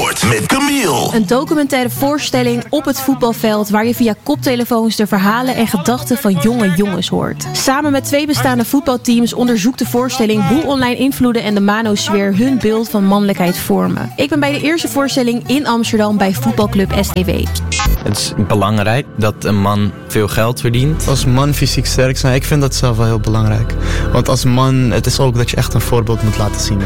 Sport met Camille. Een documentaire voorstelling op het voetbalveld waar je via koptelefoons de verhalen en gedachten van jonge jongens hoort. Samen met 2 bestaande voetbalteams onderzoekt de voorstelling hoe online invloeden en de manosfeer hun beeld van mannelijkheid vormen. Ik ben bij de eerste voorstelling in Amsterdam bij voetbalclub STW. Het is belangrijk dat een man veel geld verdient. Als man fysiek sterk zijn, ik vind dat zelf wel heel belangrijk. Want als man, het is ook dat je echt een voorbeeld moet laten zien.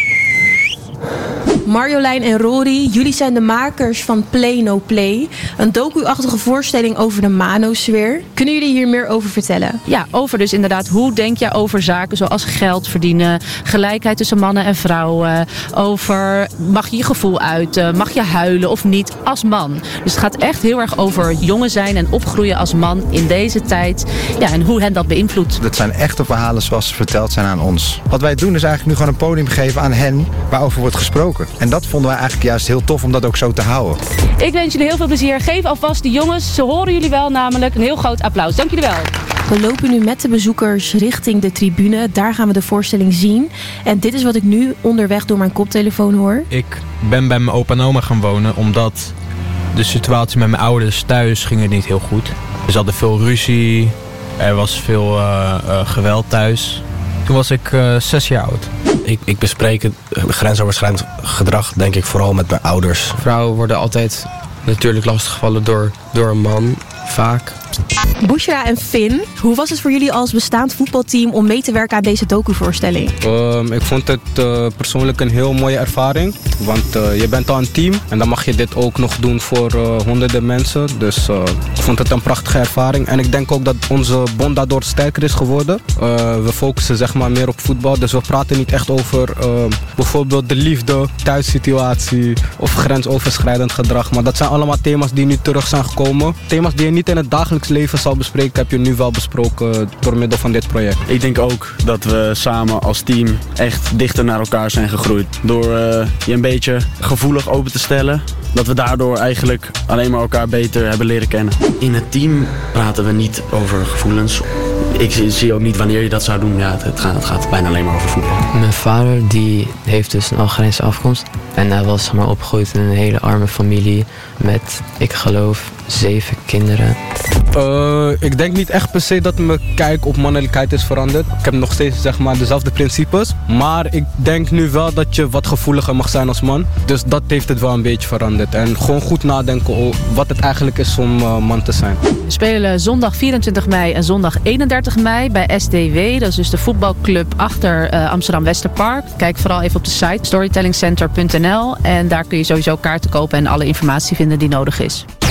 Marjolein en Rory, jullie zijn de makers van Play No Play. Een docu-achtige voorstelling over de manosfeer. Kunnen jullie hier meer over vertellen? Ja, over dus inderdaad, hoe denk je over zaken zoals geld verdienen, gelijkheid tussen mannen en vrouwen, over mag je je gevoel uiten, mag je huilen of niet als man. Dus het gaat echt heel erg over jongen zijn en opgroeien als man in deze tijd. Ja, en hoe hen dat beïnvloedt. Dat zijn echte verhalen zoals ze verteld zijn aan ons. Wat wij doen is eigenlijk nu gewoon een podium geven aan hen waarover wordt gesproken. En dat vonden wij eigenlijk juist heel tof om dat ook zo te houden. Ik wens jullie heel veel plezier. Geef alvast de jongens, ze horen jullie wel namelijk, een heel groot applaus. Dank jullie wel. We lopen nu met de bezoekers richting de tribune. Daar gaan we de voorstelling zien. En dit is wat ik nu onderweg door mijn koptelefoon hoor. Ik ben bij mijn opa en oma gaan wonen omdat de situatie met mijn ouders thuis ging het niet heel goed. Ze hadden veel ruzie, er was veel geweld thuis. Toen was ik 6 jaar oud. Ik bespreek het grensoverschrijdend gedrag denk ik vooral met mijn ouders. Vrouwen worden altijd natuurlijk lastiggevallen door een man, vaak. Bushra en Finn, hoe was het voor jullie als bestaand voetbalteam om mee te werken aan deze docuvoorstelling? Ik vond het persoonlijk een heel mooie ervaring. Want je bent al een team en dan mag je dit ook nog doen voor honderden mensen. Dus ik vond het een prachtige ervaring. En ik denk ook dat onze bond daardoor sterker is geworden. We focussen zeg maar meer op voetbal. Dus we praten niet echt over bijvoorbeeld de liefde, thuissituatie of grensoverschrijdend gedrag. Maar dat zijn allemaal thema's die nu terug zijn gekomen. Thema's die je niet in het dagelijks leven zal bespreken, heb je nu wel besproken door middel van dit project. Ik denk ook dat we samen als team echt dichter naar elkaar zijn gegroeid. Door je een beetje gevoelig open te stellen. Dat we daardoor eigenlijk alleen maar elkaar beter hebben leren kennen. In het team praten we niet over gevoelens. Ik zie ook niet wanneer je dat zou doen. Ja, het gaat bijna alleen maar over voetbal. Mijn vader die heeft dus een Algerijnse afkomst. En hij was maar opgegroeid in een hele arme familie met, ik geloof, 7 kinderen. Ik denk niet echt per se dat mijn kijk op mannelijkheid is veranderd. Ik heb nog steeds zeg maar dezelfde principes. Maar ik denk nu wel dat je wat gevoeliger mag zijn als man. Dus dat heeft het wel een beetje veranderd. En gewoon goed nadenken wat het eigenlijk is om man te zijn. We spelen zondag 24 mei en zondag 31 mei bij SDW. Dat is dus de voetbalclub achter Amsterdam Westerpark. Kijk vooral even op de site storytellingcenter.nl. En daar kun je sowieso kaarten kopen en alle informatie vinden die nodig is.